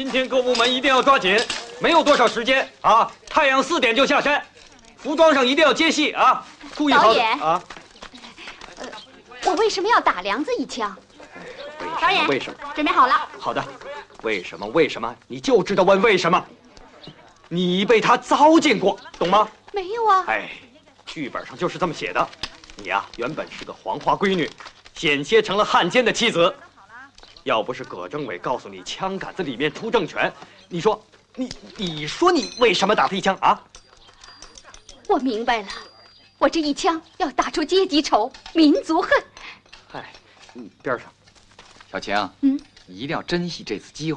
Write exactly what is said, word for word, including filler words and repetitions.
今天各部门一定要抓紧，没有多少时间啊！太阳四点就下山，服装上一定要接戏啊！注意好导演啊！ 呃，我为什么要打梁子一枪？ 导演，为什么？ 准备好了。 好的，为什么？为什么？你就知道问为什么？你被他糟践过，懂吗？ 没有啊。 哎，剧本上就是这么写的。你呀、啊，原本是个黄花闺女，险些成了汉奸的妻子。要不是葛政委告诉你枪杆子里面出政权，你说，你你说你为什么打他一枪啊？ 我明白了，我这一枪要打出阶级仇、民族恨。 哎，嗯，边上， 小晴， 嗯， 你一定要珍惜这次机会。